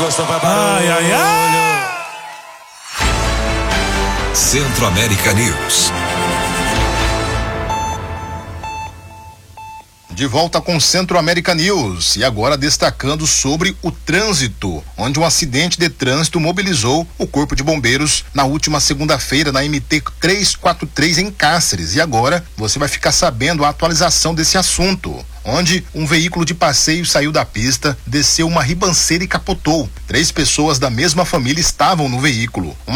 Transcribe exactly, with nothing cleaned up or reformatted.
gostou, vai barulho. Ai, ai, ai. Centro-América News. De volta com Centro-América News e agora destacando sobre o trânsito, onde um acidente de trânsito mobilizou o Corpo de Bombeiros na última segunda-feira na M T trezentos e quarenta e três em Cáceres. E agora você vai ficar sabendo a atualização desse assunto, onde um veículo de passeio saiu da pista, desceu uma ribanceira e capotou. Três pessoas da mesma família estavam no veículo. Uma